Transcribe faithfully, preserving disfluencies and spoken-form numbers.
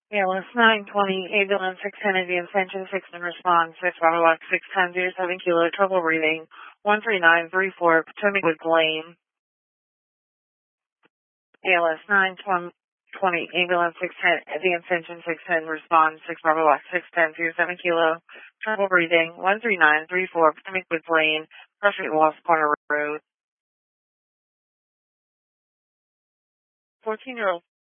A L S nine twenty, ambulance six ten, the Ascension six in response, six Bravo Lock six ten, zero seven kilo, trouble breathing, one three nine three four, Potomac Wood Lane. A L S nine twenty, ambulance six ten, the Ascension six ten, response, six Bravo Lock six ten, zero seven kilo, trouble breathing, one three nine three four, Potomac Wood Lane, Rushing Lost Corner Road. fourteen-year-old